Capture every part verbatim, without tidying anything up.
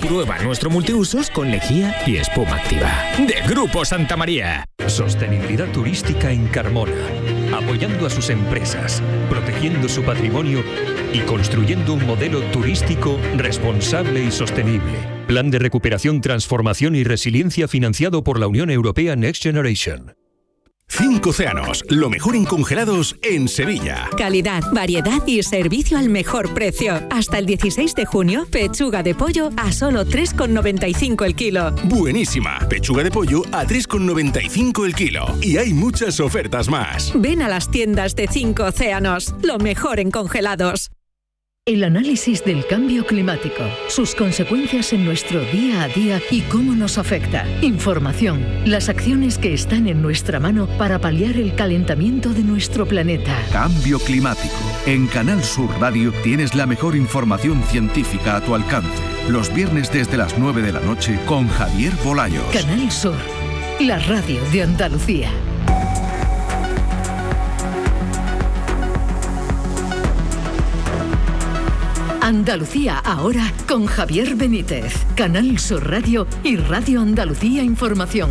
Prueba nuestro multiusos con lejía y espuma activa. De Grupo Santa María. Sostenibilidad turística en Carmona. Apoyando a sus empresas, protegiendo su patrimonio y construyendo un modelo turístico responsable y sostenible. Plan de recuperación, transformación y resiliencia financiado por la Unión Europea Next Generation. Cinco Océanos, lo mejor en congelados en Sevilla. Calidad, variedad y servicio al mejor precio. Hasta el dieciséis de junio, pechuga de pollo a solo tres con noventa y cinco el kilo. Buenísima, pechuga de pollo a tres con noventa y cinco el kilo. Y hay muchas ofertas más. Ven a las tiendas de Cinco Océanos, lo mejor en congelados. El análisis del cambio climático, sus consecuencias en nuestro día a día y cómo nos afecta. Información, las acciones que están en nuestra mano para paliar el calentamiento de nuestro planeta. Cambio climático. En Canal Sur Radio tienes la mejor información científica a tu alcance. Los viernes desde las nueve de la noche con Javier Bolaños. Canal Sur, la radio de Andalucía. Andalucía ahora con Javier Benítez, Canal Sur Radio y Radio Andalucía Información.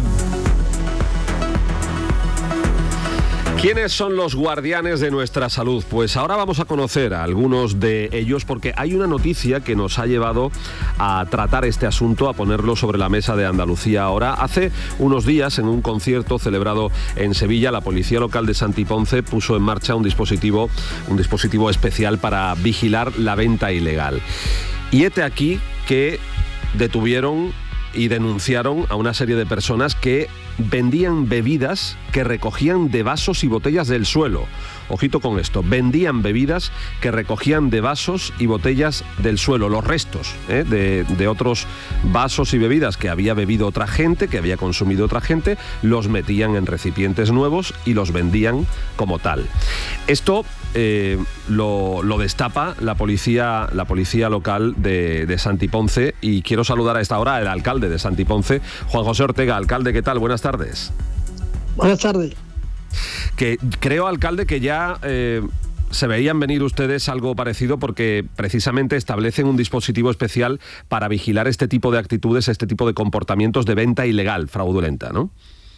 ¿Quiénes son los guardianes de nuestra salud? Pues ahora vamos a conocer a algunos de ellos porque hay una noticia que nos ha llevado a tratar este asunto, a ponerlo sobre la mesa de Andalucía ahora. Hace unos días, en un concierto celebrado en Sevilla, la Policía Local de Santiponce puso en marcha un dispositivo, un dispositivo especial para vigilar la venta ilegal. Y hete aquí que detuvieron y denunciaron a una serie de personas que vendían bebidas que recogían de vasos y botellas del suelo. Ojito con esto, vendían bebidas que recogían de vasos y botellas del suelo, los restos ¿eh? de, de otros vasos y bebidas que había bebido otra gente, que había consumido otra gente, los metían en recipientes nuevos y los vendían como tal. Esto eh, lo, lo destapa la policía, la policía local de, de Santiponce, y quiero saludar a esta hora al alcalde de Santiponce, Juan José Ortega. Alcalde, ¿qué tal? Buenas tardes. Buenas tardes. Que creo, alcalde, que ya eh, se veían venir ustedes algo parecido, porque precisamente establecen un dispositivo especial para vigilar este tipo de actitudes, este tipo de comportamientos de venta ilegal, fraudulenta, ¿no?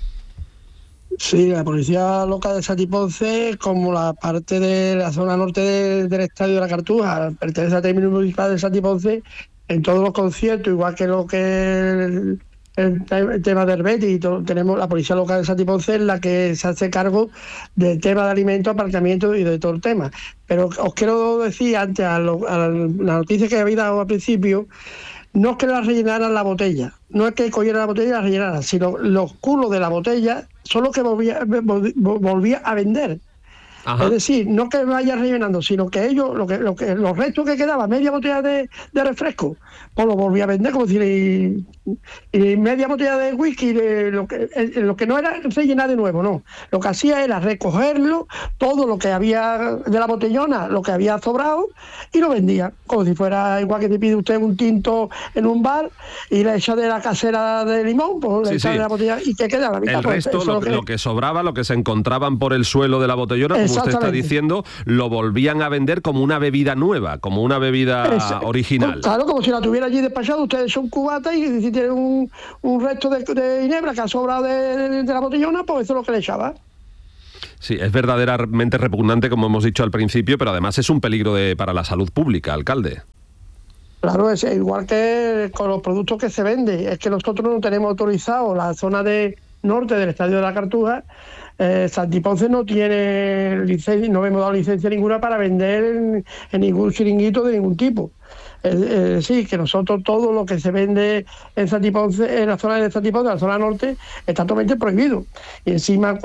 Sí, la Policía Local de Santiponce, como la parte de la zona norte de, del Estadio de la Cartuja, pertenece al término municipal de Santiponce, en todos los conciertos, igual que lo que el, el, el tema del Betis, tenemos la Policía Local de Santiponce, en la que se hace cargo del tema de alimentos, aparcamiento y de todo el tema. Pero os quiero decir, antes, a, lo, a la noticia que habéis dado al principio, no es que la rellenaran la botella, no es que cogieran la botella y la rellenaran, sino los culos de la botella son los que volvía, volvía a vender. Ajá. Es decir, no que vaya rellenando, sino que ellos, lo que, lo que, los restos que quedaba, media botella de, de refresco, pues lo volvía a vender, como decir, y, y media botella de whisky, de lo, que, lo que no era rellenar de nuevo, no. Lo que hacía era recogerlo, todo lo que había de la botellona, lo que había sobrado, y lo vendía, como si fuera igual que te pide usted un tinto en un bar y le echa de la casera de limón, pues le echa sí. de la botella y que queda la mitad. El resto, pues, lo, lo, que, lo que sobraba, lo que se encontraban por el suelo de la botellona, como usted está diciendo, lo volvían a vender como una bebida nueva, como una bebida Exacto. original. Claro, como si la tuviera allí despachada, ustedes son cubatas y si tienen un, un resto de, de ginebra que ha sobrado de, de, de la botellona, pues eso es lo que le echaba. Sí, es verdaderamente repugnante, como hemos dicho al principio, pero además es un peligro de, para la salud pública, alcalde. Claro, es igual que con los productos que se venden. Es que nosotros no tenemos autorizado la zona de norte del Estadio de la Cartuja. Eh, Santiponce no tiene licencia, no hemos dado licencia ninguna para vender en, en ningún chiringuito de ningún tipo. Es decir, que nosotros todo lo que se vende en Santiponce, en la zona de Santiponce, en la zona norte, está totalmente prohibido. Y encima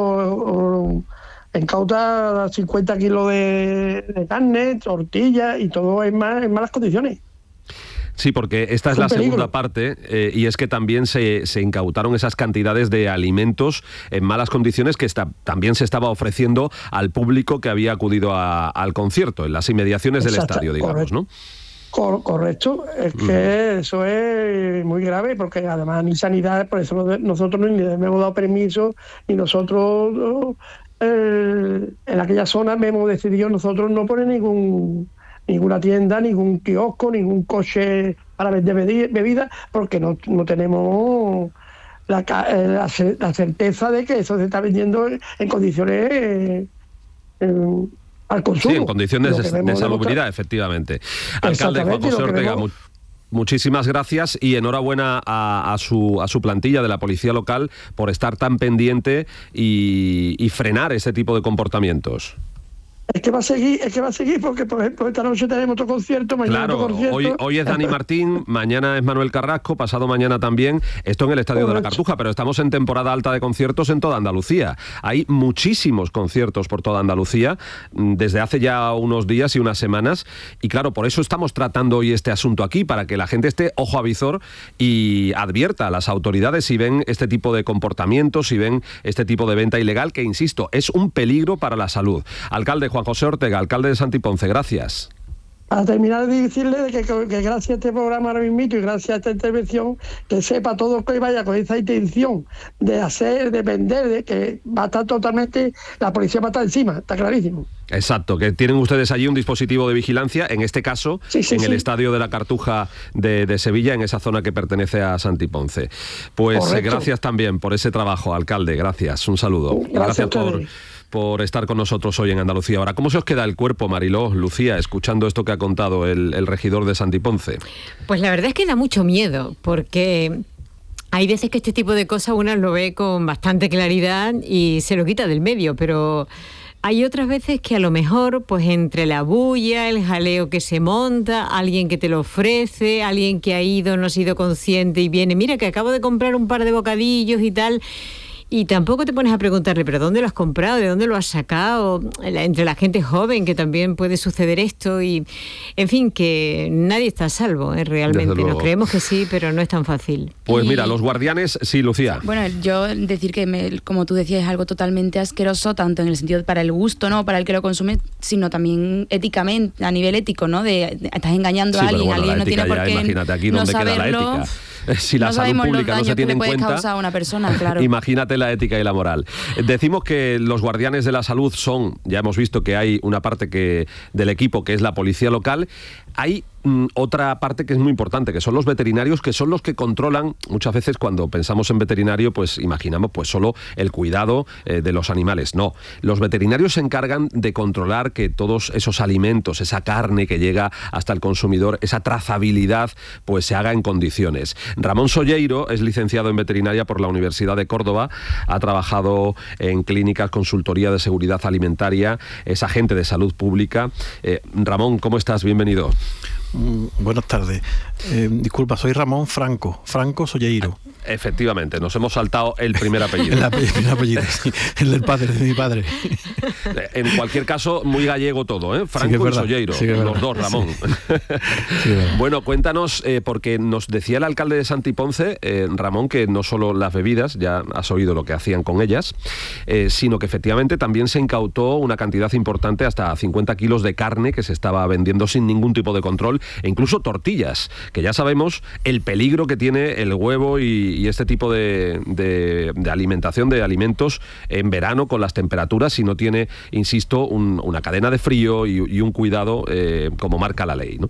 cuando eh, incauta cincuenta kilos de, de carne, tortilla y todo en, mal, en malas condiciones. Sí, porque esta es, es la peligro. segunda parte, eh, y es que también se, se incautaron esas cantidades de alimentos en malas condiciones que está, también se estaba ofreciendo al público que había acudido a, al concierto, en las inmediaciones del Exacto, estadio, digamos, correcto. ¿no? Cor- correcto, es que mm. eso es muy grave, porque además ni sanidad, por eso nosotros ni le hemos dado permiso, ni nosotros eh, en aquella zona hemos decidido nosotros no poner ningún ninguna tienda, ningún kiosco, ningún coche para vender bebidas, porque no, no tenemos la, la, la certeza de que eso se está vendiendo en condiciones eh, en, al consumo. Sí, en condiciones de, de salubridad, efectivamente. Alcalde Juan José Ortega, mu muchísimas gracias y enhorabuena a, a, su, a su plantilla de la Policía Local por estar tan pendiente y, y frenar ese tipo de comportamientos. Es que va a seguir, es que va a seguir porque, por ejemplo, esta noche tenemos otro concierto, mañana claro, otro concierto. Hoy, hoy es Dani Martín, mañana es Manuel Carrasco, pasado mañana también. Esto en el Estadio Correcto. de la Cartuja, pero estamos en temporada alta de conciertos en toda Andalucía. Hay muchísimos conciertos por toda Andalucía desde hace ya unos días y unas semanas. Y claro, por eso estamos tratando hoy este asunto aquí, para que la gente esté ojo a visor y advierta a las autoridades si ven este tipo de comportamientos, si ven este tipo de venta ilegal, que insisto, es un peligro para la salud. Alcalde Juan José Ortega, alcalde de Santiponce, gracias. Para terminar de decirle que, que, que gracias a este programa ahora mismo y gracias a esta intervención, que sepa todo que vaya con esa intención de hacer, de vender, de que va a estar totalmente, la policía va a estar encima, está clarísimo. Exacto, que tienen ustedes allí un dispositivo de vigilancia, en este caso, sí, sí, en sí. el Estadio de la Cartuja de, de Sevilla, en esa zona que pertenece a Santiponce. Pues eh, gracias también por ese trabajo, alcalde, gracias, un saludo. Gracias, gracias por... por estar con nosotros hoy en Andalucía Ahora. ¿Cómo se os queda el cuerpo, Mariló, Lucía, escuchando esto que ha contado el, el regidor de Santiponce? Pues la verdad es que da mucho miedo, porque hay veces que este tipo de cosas uno lo ve con bastante claridad y se lo quita del medio, pero hay otras veces que a lo mejor, pues entre la bulla, el jaleo que se monta, alguien que te lo ofrece, alguien que ha ido, no ha sido consciente y viene, mira que acabo de comprar un par de bocadillos y tal... Y tampoco te pones a preguntarle, ¿pero dónde lo has comprado? ¿De dónde lo has sacado? Entre la gente joven, que también puede suceder esto. Y, en fin, que nadie está a salvo, ¿eh? Realmente. Nos creemos que sí, pero no es tan fácil. Pues y... mira, los guardianes, sí, Lucía. Bueno, yo decir que, me, como tú decías, es algo totalmente asqueroso, tanto en el sentido para el gusto, ¿no? Para el que lo consume, sino también éticamente, a nivel ético, ¿no? De, de estás engañando sí, a alguien, bueno, alguien no tiene ya, por qué imagínate aquí no dónde saberlo. Queda la ética. Si la no salud pública no se tiene en cuenta, a una persona, claro. Imagínate la ética y la moral. Decimos que los guardianes de la salud son, ya hemos visto que hay una parte que del equipo que es la policía local, hay mm, otra parte que es muy importante, que son los veterinarios, que son los que controlan. Muchas veces cuando pensamos en veterinario, pues imaginamos pues solo el cuidado eh, de los animales. No, los veterinarios se encargan de controlar que todos esos alimentos, esa carne que llega hasta el consumidor, esa trazabilidad, pues se haga en condiciones. Ramón Solleiro es licenciado en veterinaria por la Universidad de Córdoba, ha trabajado en clínicas, consultoría de seguridad alimentaria, es agente de salud pública. Eh, Ramón, ¿cómo estás? Bienvenido. Mm, buenas tardes. Eh, disculpa, soy Ramón Franco, Franco Solleiro. Efectivamente, nos hemos saltado el primer apellido. el, apellido, el apellido, sí, el del padre, de mi padre. En cualquier caso, muy gallego todo, ¿eh? Franco sí, y Solleiro, sí, los dos, Ramón. Sí. Sí, bueno, cuéntanos, eh, porque nos decía el alcalde de Santiponce, eh, Ramón, que no solo las bebidas, ya has oído lo que hacían con ellas, eh, sino que efectivamente también se incautó una cantidad importante, hasta cincuenta kilos de carne que se estaba vendiendo sin ningún tipo de control, e incluso tortillas, que ya sabemos el peligro que tiene el huevo y y este tipo de, de, de alimentación, de alimentos en verano con las temperaturas, si no tiene, insisto, un, una cadena de frío y, y un cuidado eh, como marca la ley, ¿no?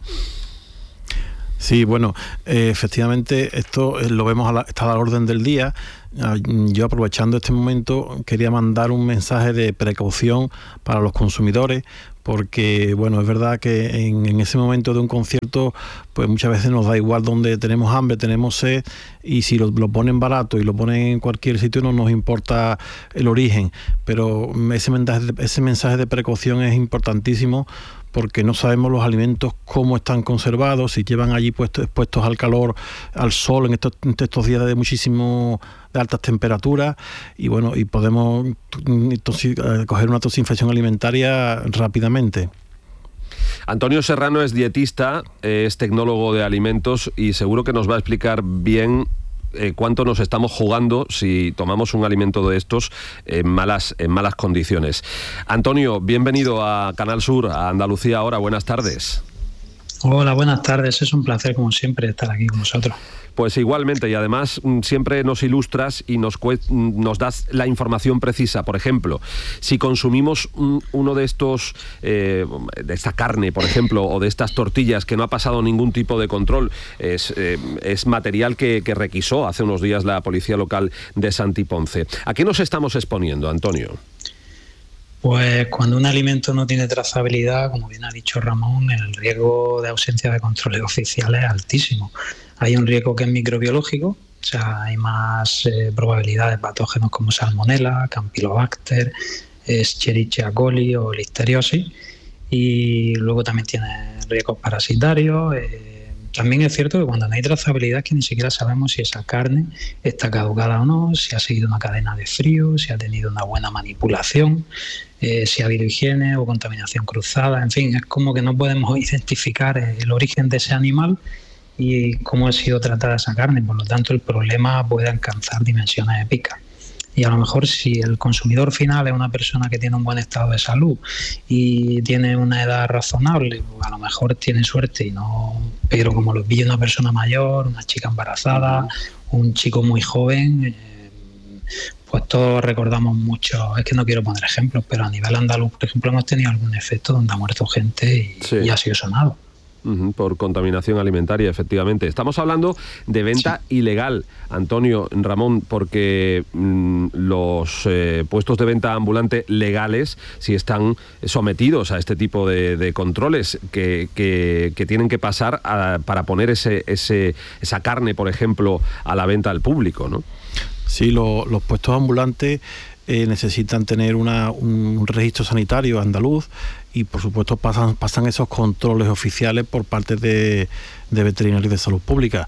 Sí, bueno, eh, efectivamente esto eh, lo vemos a la, está a la orden del día. Yo, aprovechando este momento, quería mandar un mensaje de precaución para los consumidores, porque bueno, es verdad que en, en ese momento de un concierto, pues muchas veces nos da igual donde tenemos hambre, tenemos sed, y si lo, lo ponen barato y lo ponen en cualquier sitio no nos importa el origen, pero ese mensaje, ese mensaje de precaución es importantísimo, porque no sabemos los alimentos cómo están conservados, si llevan allí puestos, expuestos al calor, al sol en estos, en estos días de muchísimo de altas temperaturas, y bueno, y podemos tosi, coger una tosinfección alimentaria rápidamente. Antonio Serrano es dietista, es tecnólogo de alimentos y seguro que nos va a explicar bien Eh, cuánto nos estamos jugando si tomamos un alimento de estos en malas, en malas condiciones. Antonio, bienvenido a Canal Sur, a Andalucía Ahora, buenas tardes. Hola, buenas tardes. Es un placer, como siempre, estar aquí con vosotros. Pues igualmente, y además siempre nos ilustras y nos, nos das la información precisa. Por ejemplo, si consumimos uno de estos, eh, de esta carne, por ejemplo, o de estas tortillas que no ha pasado ningún tipo de control, es, eh, es material que, que requisó hace unos días la policía local de Santiponce. ¿A qué nos estamos exponiendo, Antonio? Pues cuando un alimento no tiene trazabilidad, como bien ha dicho Ramón, el riesgo de ausencia de controles oficiales es altísimo. Hay un riesgo que es microbiológico, o sea, hay más eh, probabilidad de patógenos como Salmonella, Campylobacter, Escherichia coli o Listeriosis, y luego también tiene riesgos parasitarios. Eh, también es cierto que cuando no hay trazabilidad, que ni siquiera sabemos si esa carne está caducada o no, si ha seguido una cadena de frío, si ha tenido una buena manipulación, eh, si ha habido higiene o contaminación cruzada. En fin, es como que no podemos identificar el origen de ese animal y cómo ha sido tratada esa carne. Por lo tanto, el problema puede alcanzar dimensiones épicas. Y a lo mejor si el consumidor final es una persona que tiene un buen estado de salud y tiene una edad razonable, pues a lo mejor tiene suerte, y no, pero como lo pilla una persona mayor, una chica embarazada, un chico muy joven, eh, pues todos recordamos mucho. Es que no quiero poner ejemplos, pero a nivel andaluz, por ejemplo, hemos tenido algún efecto donde ha muerto gente y, sí. y ha sido sonado. Uh-huh, por contaminación alimentaria, efectivamente. Estamos hablando de venta sí. ilegal, Antonio, Ramón, porque mmm, los eh, puestos de venta ambulante legales sí están sometidos a este tipo de, de controles que, que, que tienen que pasar a, para poner ese, ese, esa carne, por ejemplo, a la venta al público, ¿no? Sí, lo, los puestos ambulantes eh, necesitan tener una, un registro sanitario andaluz y por supuesto pasan, pasan esos controles oficiales por parte de, de veterinarios de salud pública.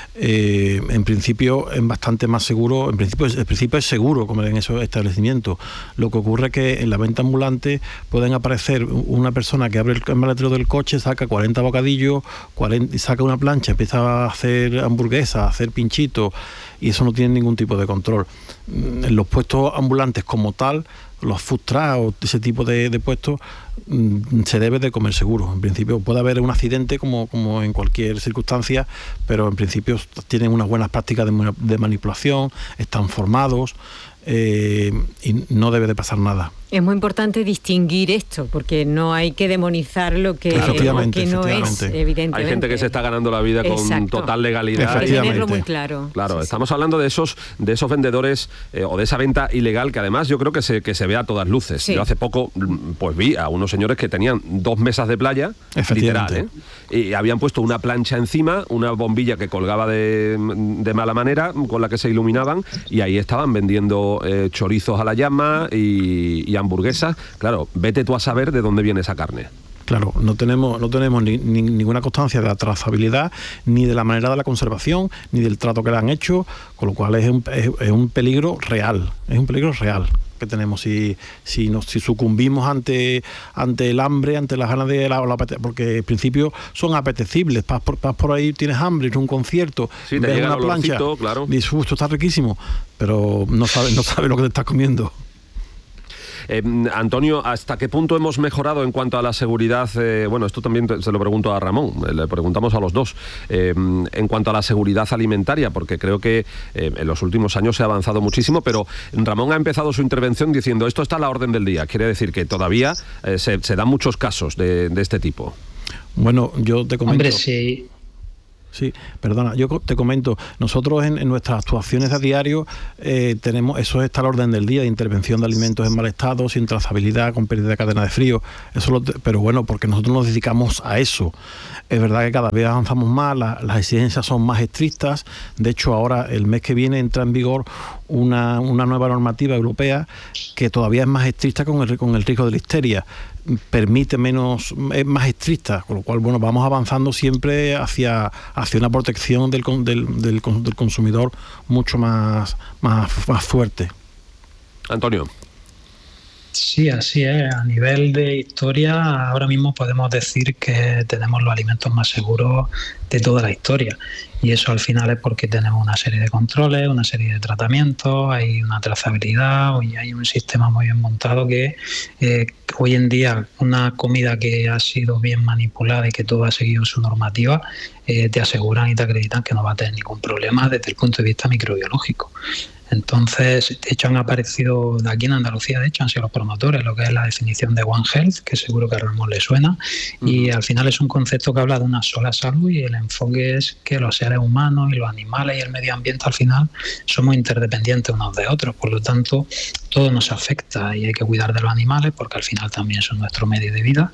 Eh, en principio es bastante más seguro, en principio, en principio es seguro comer en esos establecimientos. Lo que ocurre es que en la venta ambulante pueden aparecer una persona que abre el maletero del coche, saca cuarenta bocadillos, cuarenta, saca una plancha, empieza a hacer hamburguesas, a hacer pinchitos, y eso no tiene ningún tipo de control. En los puestos ambulantes como tal, los food trucks o ese tipo de, de puestos, mmm, se debe de comer seguro. En principio puede haber un accidente como, como en cualquier circunstancia, pero en principio tienen unas buenas prácticas de, de manipulación, están formados eh, y no debe de pasar nada. Es muy importante distinguir esto, porque no hay que demonizar lo que, lo que no es, evidentemente. Hay gente que se está ganando la vida con Exacto. total legalidad. Hay que tenerlo muy claro. Claro, sí, estamos sí. hablando de esos de esos vendedores eh, o de esa venta ilegal que además yo creo que se, que se ve a todas luces. Sí. Yo hace poco pues vi a unos señores que tenían dos mesas de playa, literal, ¿eh? Y habían puesto una plancha encima, una bombilla que colgaba de, de mala manera, con la que se iluminaban, y ahí estaban vendiendo eh, chorizos a la llama y, y hamburguesas. Claro, vete tú a saber de dónde viene esa carne. Claro, no tenemos, no tenemos ni, ni, ninguna constancia de la trazabilidad, ni de la manera de la conservación, ni del trato que le han hecho, con lo cual es un, es, es un peligro real, es un peligro real que tenemos si si nos si sucumbimos ante ante el hambre, ante las ganas de la, la porque en principio son apetecibles. Vas por, vas por ahí, tienes hambre, es un concierto, sí, ves una plancha, claro. Y dices, esto está riquísimo, pero no sabes no sabes lo que te estás comiendo. Eh, Antonio, ¿hasta qué punto hemos mejorado en cuanto a la seguridad? Eh, bueno, esto también te, se lo pregunto a Ramón, eh, le preguntamos a los dos. Eh, en cuanto a la seguridad alimentaria, porque creo que eh, en los últimos años se ha avanzado muchísimo, pero Ramón ha empezado su intervención diciendo esto está a la orden del día. Quiere decir que todavía eh, se, se dan muchos casos de, de este tipo. Bueno, yo te comento... Hombre, sí... Sí, perdona, yo te comento, nosotros en, en nuestras actuaciones a diario eh, tenemos, eso está al orden del día, de intervención de alimentos en mal estado, sin trazabilidad, con pérdida de cadena de frío, eso lo, pero bueno, porque nosotros nos dedicamos a eso. Es verdad que cada vez avanzamos más, la, las exigencias son más estrictas, de hecho ahora el mes que viene entra en vigor una, una nueva normativa europea que todavía es más estricta con el, con el riesgo de listeria, permite menos, es más estricta, con lo cual bueno, vamos avanzando siempre hacia, hacia una protección del, del, del, del consumidor mucho más, más, más fuerte. Antonio. Sí, así es. A nivel de historia, ahora mismo podemos decir que tenemos los alimentos más seguros de toda la historia. Y eso al final es porque tenemos una serie de controles, una serie de tratamientos, hay una trazabilidad y hay un sistema muy bien montado que eh, hoy en día una comida que ha sido bien manipulada y que todo ha seguido su normativa, eh, te aseguran y te acreditan que no va a tener ningún problema desde el punto de vista microbiológico. Entonces, de hecho, han aparecido de aquí en Andalucía, de hecho, han sido los promotores, lo que es la definición de One Health, que seguro que a Ramón le suena, uh-huh. y al final es un concepto que habla de una sola salud y el enfoque es que los seres humanos y los animales y el medio ambiente al final somos interdependientes unos de otros, por lo tanto, todo nos afecta y hay que cuidar de los animales porque al final también son nuestro medio de vida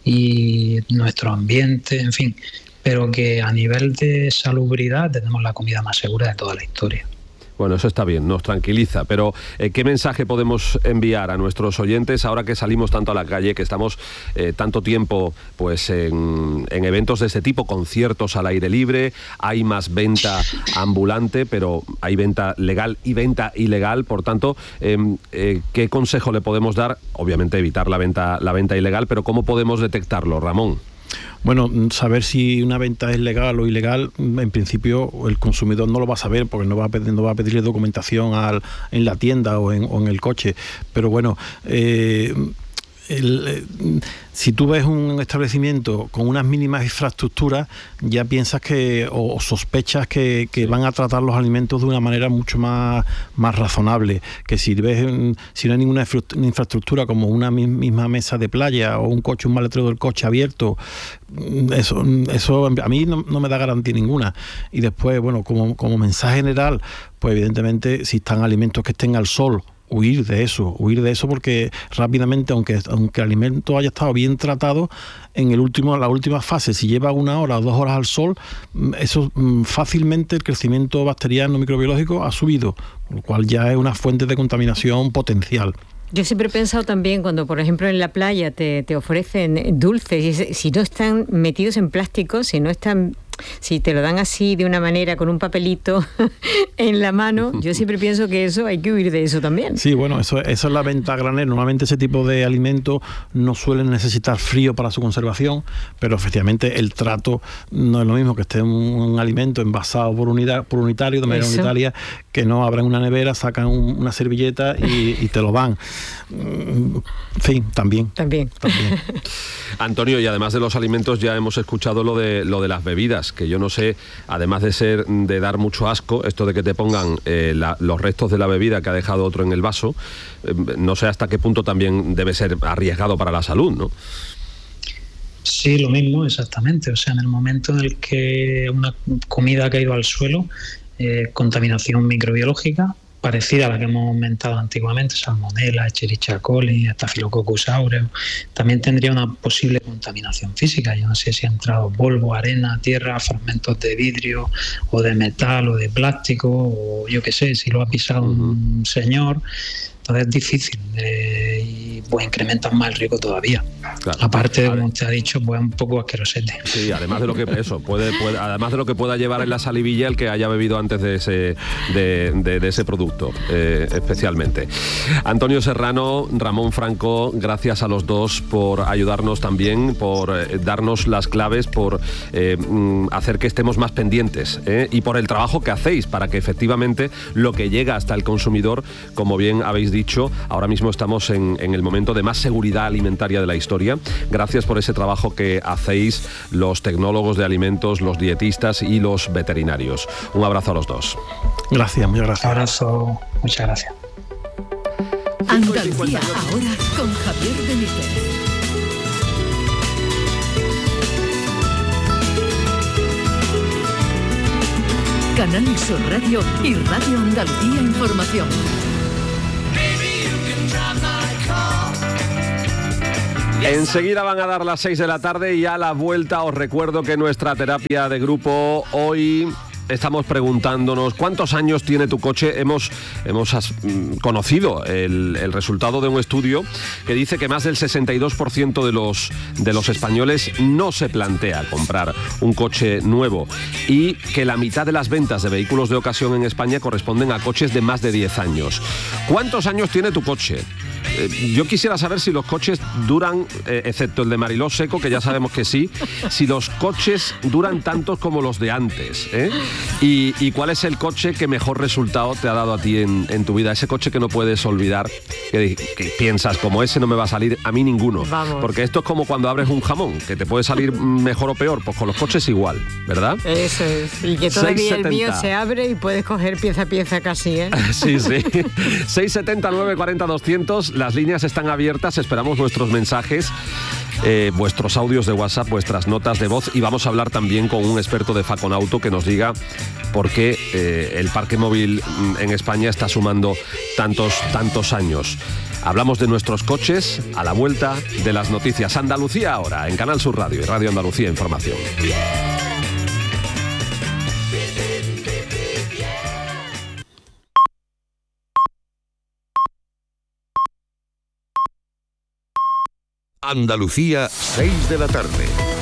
y nuestro ambiente, en fin, pero que a nivel de salubridad tenemos la comida más segura de toda la historia. Bueno, eso está bien, nos tranquiliza, pero eh, ¿qué mensaje podemos enviar a nuestros oyentes ahora que salimos tanto a la calle, que estamos eh, tanto tiempo pues en, en eventos de este tipo, conciertos al aire libre, hay más venta ambulante, pero hay venta legal y venta ilegal, por tanto, eh, eh, ¿qué consejo le podemos dar? Obviamente evitar la venta, la venta ilegal, pero ¿cómo podemos detectarlo, Ramón? Bueno, saber si una venta es legal o ilegal, en principio el consumidor no lo va a saber porque no va a pedir, no va a pedirle documentación al, en la tienda o en, o en el coche. Pero bueno, eh, el, eh, si tú ves un establecimiento con unas mínimas infraestructuras, ya piensas que o, o sospechas que, que van a tratar los alimentos de una manera mucho más, más razonable. Que si ves, si no hay ninguna infraestructura como una misma mesa de playa o un coche, un maletero del coche abierto, eso, eso a mí no, no me da garantía ninguna. Y después, bueno, como, como mensaje general, pues evidentemente si están alimentos que estén al sol, huir de eso, huir de eso porque rápidamente, aunque, aunque el alimento haya estado bien tratado, en el último, la última fase, si lleva una hora o dos horas al sol, eso fácilmente el crecimiento bacteriano microbiológico ha subido, lo cual ya es una fuente de contaminación potencial. Yo siempre he pensado también cuando, por ejemplo, en la playa te, te ofrecen dulces, y si no están metidos en plástico, si no están... Si te lo dan así de una manera con un papelito en la mano, yo siempre pienso que eso hay que huir de eso también. Sí, bueno, eso, eso es la venta a granel. Normalmente ese tipo de alimentos no suelen necesitar frío para su conservación, pero efectivamente el trato no es lo mismo que esté un, un alimento envasado por unidad, por unitario, de manera eso. unitaria, que no abran una nevera, sacan un, una servilleta y, y te lo dan. En fin, también. También. también. Antonio, y además de los alimentos ya hemos escuchado lo de lo de las bebidas, que yo no sé, además de ser de dar mucho asco, esto de que te pongan eh, la, los restos de la bebida que ha dejado otro en el vaso, eh, no sé hasta qué punto también debe ser arriesgado para la salud, ¿no? Sí, lo mismo, exactamente. O sea, en el momento en el que una comida ha caído al suelo, eh, contaminación microbiológica, parecida a la que hemos aumentado antiguamente, Salmonella, Escherichia coli, Staphylococcus aureus, también tendría una posible contaminación física. Yo no sé si ha entrado polvo, arena, tierra, fragmentos de vidrio o de metal o de plástico, o yo qué sé, si lo ha pisado uh-huh. un señor. Entonces es difícil eh, y pues incrementan más el riesgo todavía. Claro. Aparte de, como usted ha dicho, pues un poco asquerosete. Sí, además de lo que eso puede, puede además de lo que pueda llevar en la salivilla el que haya bebido antes de ese de, de, de ese producto, eh, especialmente. Antonio Serrano, Ramón Franco, gracias a los dos por ayudarnos también, por eh, darnos las claves, por eh, hacer que estemos más pendientes eh, y por el trabajo que hacéis para que efectivamente lo que llega hasta el consumidor, como bien habéis dicho, dicho, ahora mismo estamos en, en el momento de más seguridad alimentaria de la historia. Gracias por ese trabajo que hacéis los tecnólogos de alimentos, los dietistas y los veterinarios. Un abrazo a los dos. Gracias, muchas gracias. Un abrazo, muchas gracias. Andalucía ahora con Javier Benítez. Canal Sur Radio y Radio Andalucía Información. Enseguida van a dar las seis de la tarde y a la vuelta os recuerdo que nuestra terapia de grupo hoy estamos preguntándonos cuántos años tiene tu coche. Hemos, hemos as, conocido el, el resultado de un estudio que dice que más del sesenta y dos por ciento de los, de los españoles no se plantea comprar un coche nuevo y que la mitad de las ventas de vehículos de ocasión en España corresponden a coches de más de diez años. ¿Cuántos años tiene tu coche? eh, yo quisiera saber si los coches duran, eh, excepto el de Mariló Seco, que ya sabemos que sí, si los coches duran tantos como los de antes, ¿eh? Y, y cuál es el coche que mejor resultado te ha dado a ti en, en tu vida, ese coche que no puedes olvidar, que, que piensas, como ese no me va a salir a mí ninguno. Vamos. Porque esto es como cuando abres un jamón, que te puede salir mejor o peor, pues con los coches igual, ¿verdad? Eso es, y que todavía el mío se abre y puedes coger pieza a pieza casi, ¿eh? Sí, sí. seis setenta, nueve cuarenta, doscientos, las líneas están abiertas, esperamos vuestros mensajes, eh, vuestros audios de WhatsApp, vuestras notas de voz, y vamos a hablar también con un experto de Faconauto que nos diga por qué eh, el parque móvil en España está sumando tantos, tantos años. Hablamos de nuestros coches a la vuelta de las noticias. Andalucía ahora, en Canal Sur Radio y Radio Andalucía Información. Andalucía, seis de la tarde.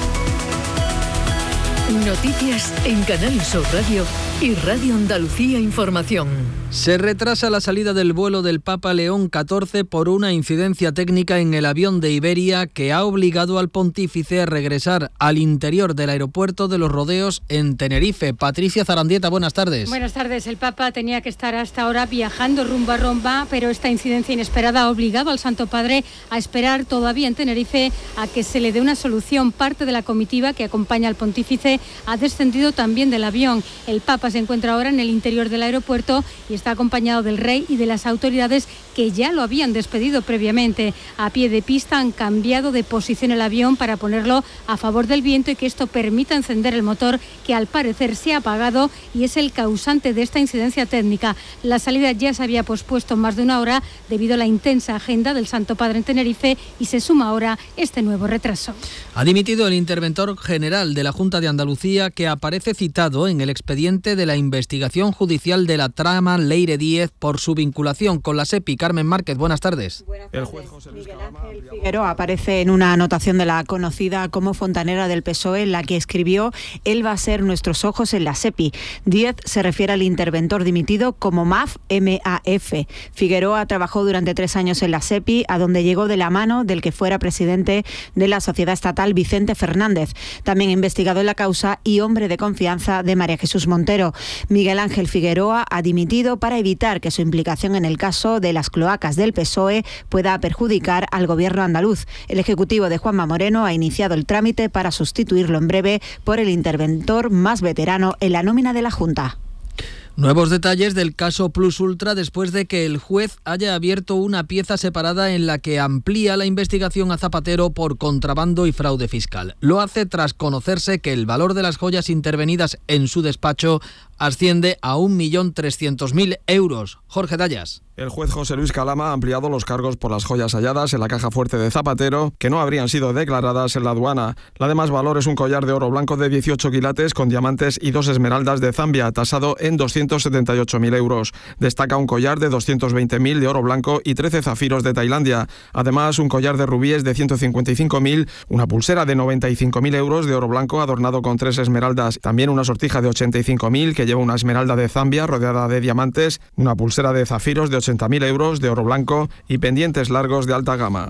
Noticias en Canal Sur Radio y Radio Andalucía Información. Se retrasa la salida del vuelo del Papa León catorce por una incidencia técnica en el avión de Iberia que ha obligado al pontífice a regresar al interior del aeropuerto de Los Rodeos en Tenerife. Patricia Zarandieta, buenas tardes. Buenas tardes. El Papa tenía que estar hasta ahora viajando rumbo a Roma, pero esta incidencia inesperada ha obligado al Santo Padre a esperar todavía en Tenerife a que se le dé una solución. Parte de la comitiva que acompaña al pontífice ha descendido también del avión. El Papa se encuentra ahora en el interior del aeropuerto y está acompañado del rey y de las autoridades que ya lo habían despedido previamente. A pie de pista han cambiado de posición el avión para ponerlo a favor del viento y que esto permita encender el motor, que al parecer se ha apagado y es el causante de esta incidencia técnica. La salida ya se había pospuesto más de una hora debido a la intensa agenda del Santo Padre en Tenerife y se suma ahora este nuevo retraso. Ha dimitido el interventor general de la Junta de Andalucía, que aparece citado en el expediente de la investigación judicial de la trama Leire Díez por su vinculación con la SEPI. Carmen Márquez, buenas tardes. Buenas tardes. El juez José Luis Calama Figueroa aparece en una anotación de la conocida como fontanera del P S O E, en la que escribió: él va a ser nuestros ojos en la SEPI. Díez se refiere al interventor dimitido como M A F, M A F. Figueroa trabajó durante tres años en la SEPI, a donde llegó de la mano del que fuera presidente de la sociedad estatal, Vicente Fernández, también investigado en la causa y hombre de confianza de María Jesús Montero. Miguel Ángel Figueroa ha dimitido para evitar que su implicación en el caso de las cloacas del P S O E pueda perjudicar al gobierno andaluz. El ejecutivo de Juanma Moreno ha iniciado el trámite para sustituirlo en breve por el interventor más veterano en la nómina de la Junta. Nuevos detalles del caso Plus Ultra después de que el juez haya abierto una pieza separada en la que amplía la investigación a Zapatero por contrabando y fraude fiscal. Lo hace tras conocerse que el valor de las joyas intervenidas en su despacho asciende a un millón trescientos mil euros. Jorge Dallas. El juez José Luis Calama ha ampliado los cargos por las joyas halladas en la caja fuerte de Zapatero, que no habrían sido declaradas en la aduana. La de más valor es un collar de oro blanco de dieciocho quilates con diamantes y dos esmeraldas de Zambia, tasado en doscientos setenta y ocho mil euros. Destaca un collar de doscientos veinte mil de oro blanco y trece zafiros de Tailandia. Además, un collar de rubíes de ciento cincuenta y cinco mil, una pulsera de noventa y cinco mil euros de oro blanco adornado con tres esmeraldas, también una sortija de ochenta y cinco mil que lleva una esmeralda de Zambia rodeada de diamantes, una pulsera de zafiros de ochenta mil euros de oro blanco y pendientes largos de alta gama.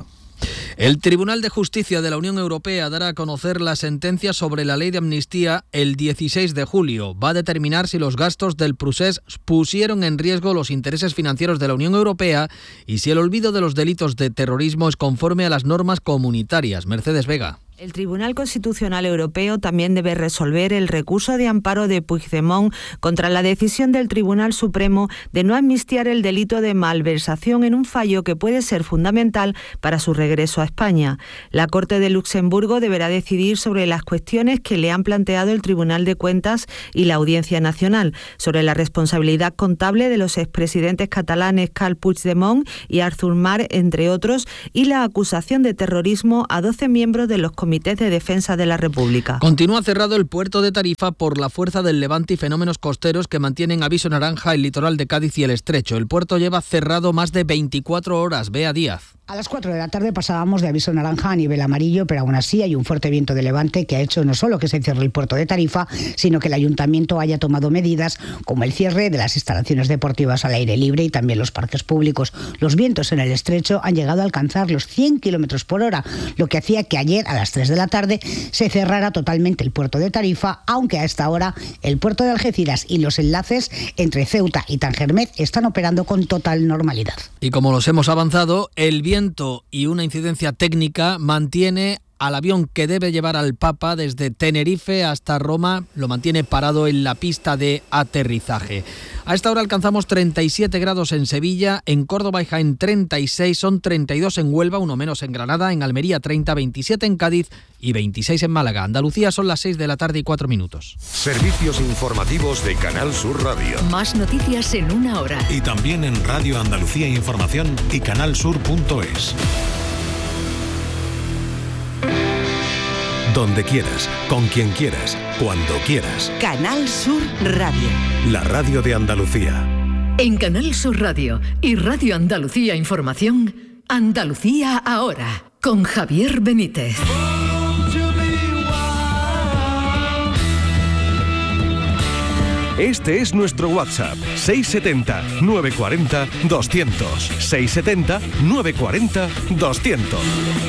El Tribunal de Justicia de la Unión Europea dará a conocer la sentencia sobre la ley de amnistía el dieciséis de julio. Va a determinar si los gastos del procés pusieron en riesgo los intereses financieros de la Unión Europea y si el olvido de los delitos de terrorismo es conforme a las normas comunitarias. Mercedes Vega. El Tribunal Constitucional Europeo también debe resolver el recurso de amparo de Puigdemont contra la decisión del Tribunal Supremo de no amnistiar el delito de malversación en un fallo que puede ser fundamental para su regreso a España. La Corte de Luxemburgo deberá decidir sobre las cuestiones que le han planteado el Tribunal de Cuentas y la Audiencia Nacional, sobre la responsabilidad contable de los expresidentes catalanes Carles Puigdemont y Artur Mas, entre otros, y la acusación de terrorismo a doce miembros de los comités de defensa de la República. Continúa cerrado el puerto de Tarifa por la fuerza del levante y fenómenos costeros que mantienen aviso naranja el litoral de Cádiz y el Estrecho. El puerto lleva cerrado más de veinticuatro horas. Bea Díaz. A las cuatro de la tarde pasábamos de aviso naranja a nivel amarillo, pero aún así hay un fuerte viento de levante que ha hecho no solo que se cierre el puerto de Tarifa, sino que el ayuntamiento haya tomado medidas como el cierre de las instalaciones deportivas al aire libre y también los parques públicos. Los vientos en el estrecho han llegado a alcanzar los cien kilómetros por hora, lo que hacía que ayer a las tres de la tarde se cerrara totalmente el puerto de Tarifa, aunque a esta hora el puerto de Algeciras y los enlaces entre Ceuta y Tangermet están operando con total normalidad. Y como los hemos avanzado, el viento y una incidencia técnica mantiene al avión que debe llevar al Papa desde Tenerife hasta Roma, lo mantiene parado en la pista de aterrizaje. A esta hora alcanzamos treinta y siete grados en Sevilla, en Córdoba y Jaén treinta y seis, son treinta y dos en Huelva, uno menos en Granada, en Almería treinta, veintisiete en Cádiz y veintiséis en Málaga. Andalucía son las seis de la tarde y cuatro minutos. Servicios informativos de Canal Sur Radio. Más noticias en una hora. Y también en Radio Andalucía Información y canalsur punto es. Donde quieras, con quien quieras, cuando quieras. Canal Sur Radio. La radio de Andalucía. En Canal Sur Radio y Radio Andalucía Información, Andalucía ahora, con Javier Benítez. Este es nuestro WhatsApp, seis setenta, nueve cuarenta, doscientos. seis setenta, nueve cuarenta, doscientos.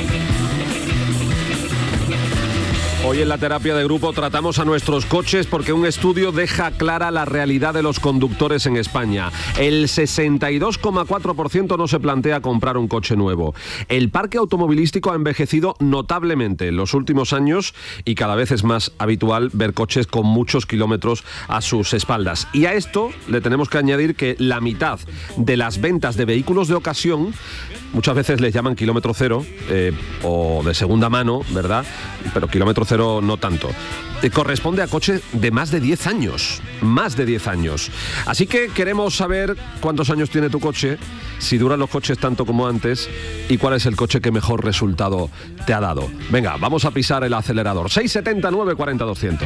Hoy en la terapia de grupo tratamos a nuestros coches porque un estudio deja clara la realidad de los conductores en España. El sesenta y dos coma cuatro por ciento no se plantea comprar un coche nuevo. El parque automovilístico ha envejecido notablemente en los últimos años y cada vez es más habitual ver coches con muchos kilómetros a sus espaldas. Y a esto le tenemos que añadir que la mitad de las ventas de vehículos de ocasión, muchas veces les llaman kilómetro cero eh, o de segunda mano, ¿verdad? Pero kilómetro cero no tanto. Eh, corresponde a coches de más de diez años. Más de diez años. Así que queremos saber cuántos años tiene tu coche, si duran los coches tanto como antes y cuál es el coche que mejor resultado te ha dado. Venga, vamos a pisar el acelerador. seis setenta, nueve cuarenta, doscientos.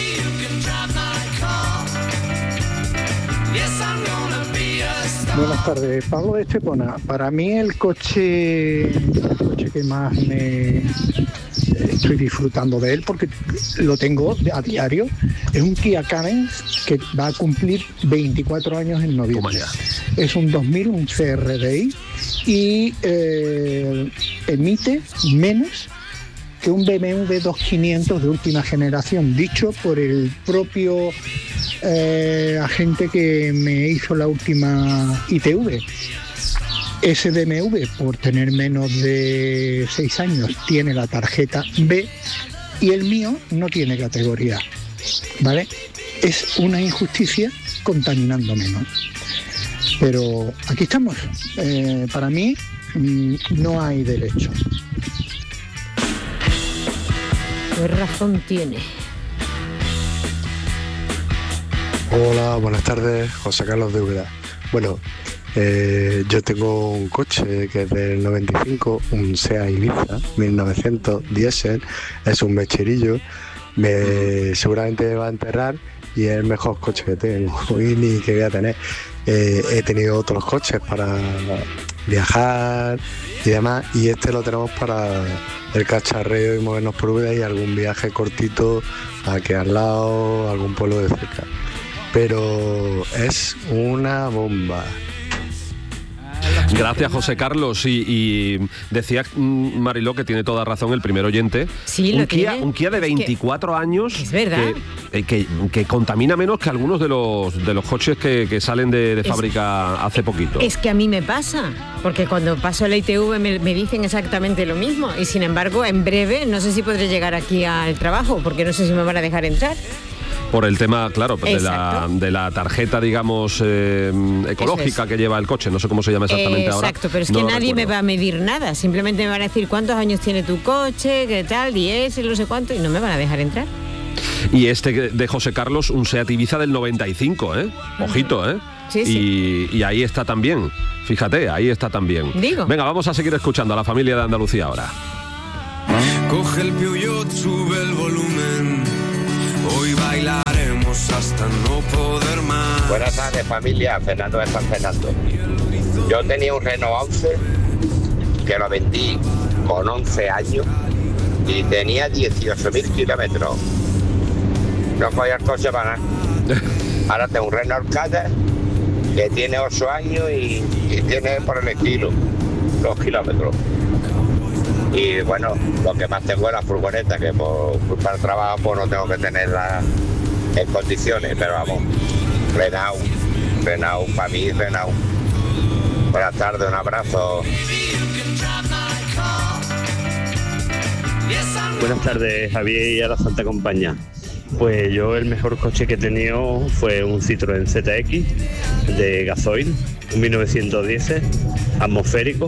Buenas tardes, Pablo de Estepona. Para mí el coche, el coche que más me estoy disfrutando de él, porque lo tengo a diario, es un Kia Carens que va a cumplir veinticuatro años en noviembre. Es un dos mil, un C R D I y eh, emite menos que un B M W dos mil quinientos de última generación, dicho por el propio eh, agente que me hizo la última I T V. Ese B M W, por tener menos de seis años, tiene la tarjeta B y el mío no tiene categoría, ¿vale? Es una injusticia contaminando menos. Pero aquí estamos. Eh, para mí mmm, no hay derecho. ¿Qué razón tiene? Hola, buenas tardes, José Carlos de Úbeda. Bueno, eh, yo tengo un coche que es del noventa y cinco, un Seat Ibiza mil novecientos diésel, es un mecherillo, me seguramente me va a enterrar y es el mejor coche que tengo y ni que voy a tener. Eh, he tenido otros coches para viajar y demás, y este lo tenemos para el cacharreo y movernos por Úbeda y algún viaje cortito aquí al lado, algún pueblo de cerca. Pero es una bomba. Gracias, José Carlos. Y, y decía Mariló que tiene toda razón el primer oyente. Sí, un lo Kia, tiene. un Kia de veinticuatro es que, años. Es verdad. Que, que, que contamina menos que algunos de los de los coches que, que salen de, de es, fábrica hace poquito. Es que a mí me pasa, porque cuando paso la I T V me, me dicen exactamente lo mismo. Y sin embargo, en breve no sé si podré llegar aquí al trabajo, porque no sé si me van a dejar entrar. Por el tema, claro, de la, de la tarjeta, digamos, eh, ecológica es. que lleva el coche. No sé cómo se llama exactamente eh, ahora. Exacto, pero es no que nadie recuerdo. me va a medir nada. Simplemente me van a decir cuántos años tiene tu coche, qué tal, diez, no sé cuánto, y no me van a dejar entrar. Y este de José Carlos, un Seat Ibiza del noventa y cinco, ¿eh? Ojito, ¿eh? Sí, sí. Y, y ahí está también. Fíjate, ahí está también. Digo. Venga, vamos a seguir escuchando a la familia de Andalucía ahora. Coge el Peugeot, sube el volumen. Hoy bailaremos hasta no poder más. Buenas tardes, familia. Fernando de San Fernando. Yo tenía un Renault once que lo vendí con once años y tenía dieciocho mil kilómetros. No cogía el coche para nada. Ahora tengo un Renault Kadett que tiene ocho años y, y tiene por el estilo los kilómetros. Y bueno, lo que más tengo es la furgoneta, que por culpa del trabajo pues no tengo que tenerla en condiciones, pero vamos, Renault, Renault, para mí Renault. Buenas tardes, un abrazo. Buenas tardes, Javier y a la Santa Compañía. Pues yo el mejor coche que he tenido fue un Citroën Z X de gasoil, un mil novecientos diez, atmosférico.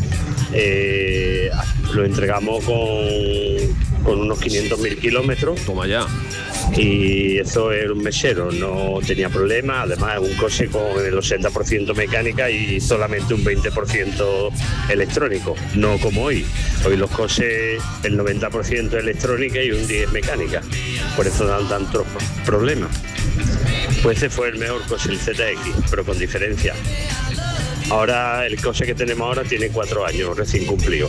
Eh, lo entregamos con, con unos quinientos mil kilómetros. Toma ya. Y eso era un mechero, no tenía problema. Además es un coche con el ochenta por ciento mecánica y solamente un veinte por ciento electrónico, no como hoy. Hoy los coches el noventa por ciento electrónica y un diez por ciento mecánica, por eso dan tantos problemas. Pues ese fue el mejor coche, el Z X, pero con diferencia. Ahora el coche que tenemos ahora tiene cuatro años recién cumplido.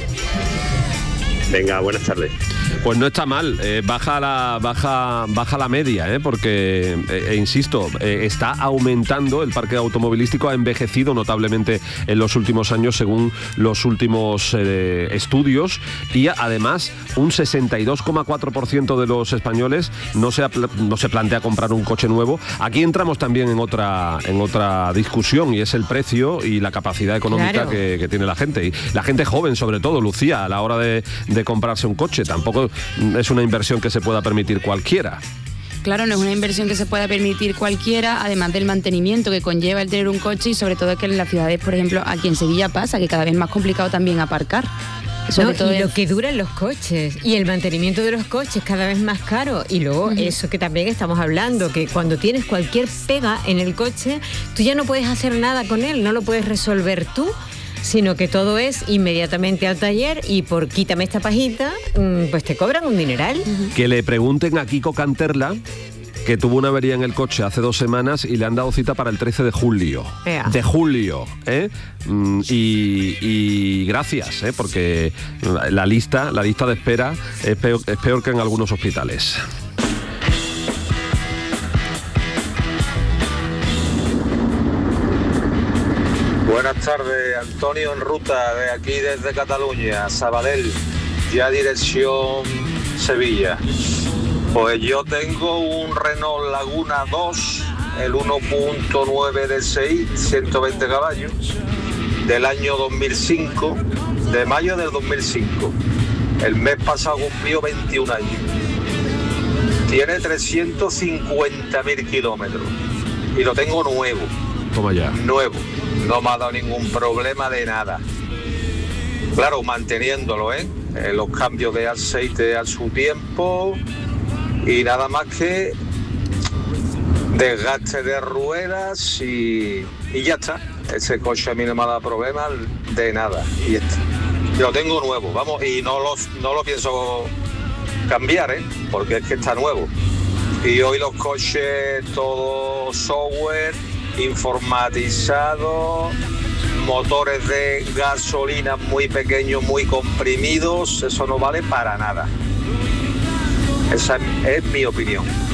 Venga, buenas tardes. Pues no está mal, eh, baja la baja baja la media, ¿eh? porque, eh, eh, insisto, eh, está aumentando, el parque automovilístico ha envejecido notablemente en los últimos años según los últimos eh, estudios, y además un sesenta y dos coma cuatro por ciento de los españoles no se, no se plantea comprar un coche nuevo. Aquí entramos también en otra, en otra discusión, y es el precio y la capacidad económica claro. que, que tiene la gente, y la gente joven sobre todo, Lucía, a la hora de, de comprarse un coche. Tampoco es una inversión que se pueda permitir cualquiera. Claro, no es una inversión que se pueda permitir cualquiera, además del mantenimiento que conlleva el tener un coche, y sobre todo que en las ciudades, por ejemplo, aquí en Sevilla pasa, que cada vez es más complicado también aparcar. Sobre no, todo y el... lo que duran los coches y el mantenimiento de los coches cada vez más caro, y luego uh-huh. eso que también estamos hablando, que cuando tienes cualquier pega en el coche, tú ya no puedes hacer nada con él, no lo puedes resolver tú, sino que todo es inmediatamente al taller, y por quítame esta pajita, pues te cobran un dineral. Que le pregunten a Kiko Canterla, que tuvo una avería en el coche hace dos semanas y le han dado cita para el trece de julio. Ea. De julio, ¿eh? Y, y gracias, ¿eh? Porque la lista, la lista de espera es peor, es peor que en algunos hospitales. Buenas tardes, Antonio en ruta de aquí desde Cataluña, Sabadell, ya dirección Sevilla. Pues yo tengo un Renault Laguna dos, el uno punto nueve D S I, ciento veinte caballos, del año dos mil cinco, de mayo del dos mil cinco. El mes pasado cumplió veintiún años. Tiene trescientos cincuenta mil kilómetros y lo tengo nuevo. Toma ya. Nuevo. No me ha dado ningún problema de nada. Claro, manteniéndolo, ¿eh? eh los cambios de aceite a su tiempo y nada más que desgaste de ruedas y, y ya está. Ese coche a mí no me ha dado problema de nada. Y ya está. Lo tengo nuevo, vamos, y no lo, no lo pienso cambiar, ¿eh? Porque es que está nuevo. Y hoy los coches, todo software, informatizado, motores de gasolina muy pequeños, muy comprimidos, eso no vale para nada. Esa es mi opinión.